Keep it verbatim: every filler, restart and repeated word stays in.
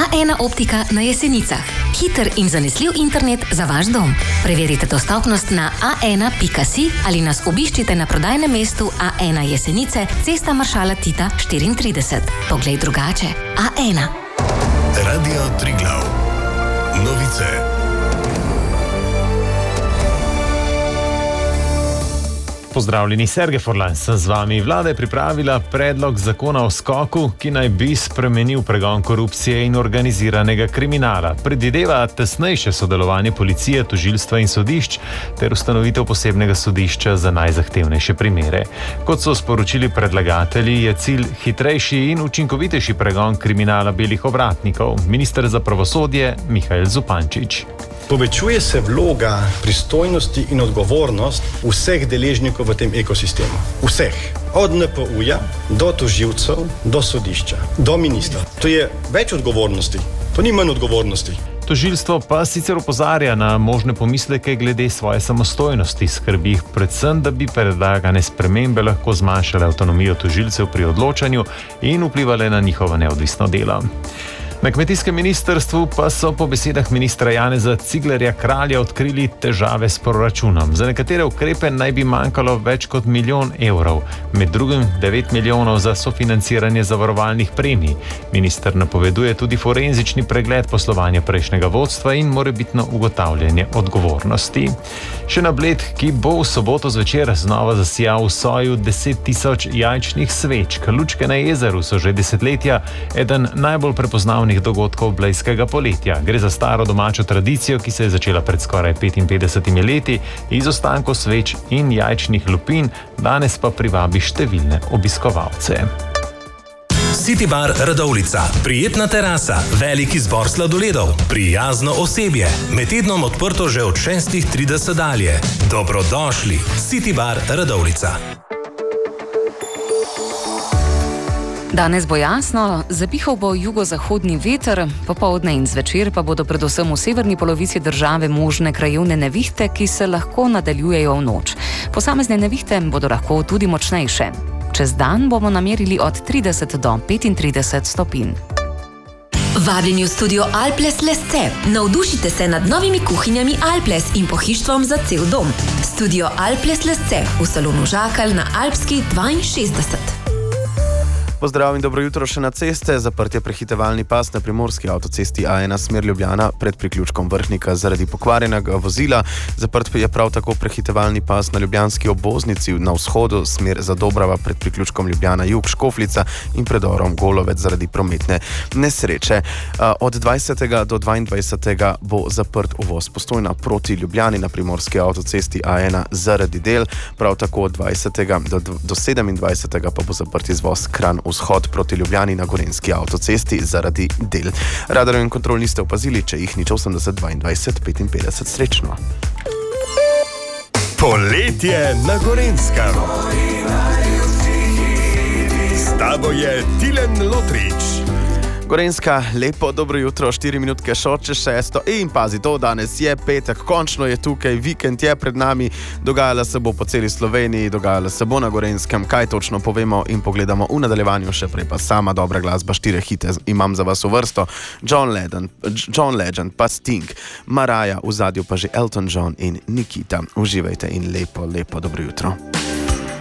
A ena optika na Jesenicah. Hiter in zanesljiv internet za vaš dom. Preverite dostopnost na a ena pika si ali nas obiščite na prodajnem mestu A ena Jesenice, cesta Maršala Tita štiriintrideset. Poglej drugače. A ena. Radio Triglav. Novice. Pozdravljeni, Sergej Forlan sem z vami. Vlada je pripravila predlog zakona o skoku, ki naj bi spremenil pregon korupcije in organiziranega kriminala. Predvideva tesnejše sodelovanje policije, tožilstva in sodišč ter ustanovitev posebnega sodišča za najzahtevnejše primere. Kot so sporočili predlagatelji, je cilj hitrejši in učinkovitejši pregon kriminala belih ovratnikov. Minister za pravosodje Mihael Zupančič. Povečuje se vloga, pristojnosti in odgovornost vseh deležnikov v tem ekosistemu. Vseh. Od en pe u-ja do tožilcev, do sodišča, do ministra. To je več odgovornosti, to ni manj odgovornosti. Tožilstvo pa sicer opozarja na možne pomisleke glede svoje samostojnosti, skrbi jih predvsem, da bi predlagane spremembe lahko zmanjšale avtonomijo tožilcev pri odločanju in vplivale na njihovo neodvisno delo. Na kmetijskem ministrstvu pa so po besedah ministra Janeza Ciglerja Kralja odkrili težave s proračunom. Za nekatere ukrepe naj bi manjkalo več kot milijon evrov, med drugim devet milijonov za sofinanciranje zavarovalnih premij. Minister napoveduje tudi forenzični pregled poslovanja prejšnjega vodstva in morebitno ugotavljanje odgovornosti. Še na Bled, ki bo v soboto zvečer znova zasijal v soju deset tisoč jajčnih svečk. Lučke na jezeru so že desetletja eden najbolj prepoznavnih dogodkov blejskega poletja. Gre za staro domačo tradicijo, ki se je začela pred skoraj petinpetdesetimi leti iz ostankov sveč in jajčnih lupin, danes pa privabi številne obiskovalce. City Bar Radovljica. Prijetna terasa, velik izbor sladoledov, prijazno osebje. Med tednom odprto že od šestih trideset dalje. Dobrodošli. City Bar Radovljica. Danes bo jasno, zapihal bo jugozahodni veter, popoldne in zvečer pa bodo predvsem v severni polovici države možne krajevne nevihte, ki se lahko nadaljujejo v noč. Posamezne nevihte bodo lahko tudi močnejše. Čez dan bomo namerili od trideset do petintrideset stopinj. Vabljeni v studio Alples Lesce. Navdušite se nad novimi kuhinjami Alples in pohištvom za cel dom. Studio Alples Lesce v salonu Žakalj na Alpski dvainšestdeset. Pozdrav in dobro jutro še na ceste. Zaprt je prehitevalni pas na primorski avtocesti A ena smer Ljubljana pred priključkom Vrhnika zaradi pokvarjenega vozila. Zaprt je prav tako prehitevalni pas na ljubljanski obvoznici na vzhodu smer Zadobrava pred priključkom Ljubljana jug Škofljica in predorom Golovec zaradi prometne nesreče. Od dvajsetega do dvaindvajsetega bo zaprt uvoz Postojna proti Ljubljani na primorski avtocesti A ena zaradi del. Prav tako od dvajsetega do sedemindvajsetega pa bo zaprt izvoz Kranj vzhod proti Ljubljani na Gorenjski avtocesti zaradi del. Radarjev in kontrol niste opazili, če jih nič osemdeset dvaindvajset petinpetdeset srečno. Poletje na Gorenjskem. S tabo je Tilen Lotrič. Gorenjska, lepo dobro jutro, štiri minutke šoče šesto in pazi to, danes je petek, končno je tukaj, vikend je pred nami, dogajala se bo po celi Sloveniji, dogajala se bo na Gorenjskem, kaj točno povemo in pogledamo v nadaljevanju, še prej pa sama dobra glasba, štiri hite imam za vas v vrsto, John Legend, John Legend pa Sting, Mariah, v zadju pa že Elton John in Nikita. Uživajte in lepo, lepo dobro jutro.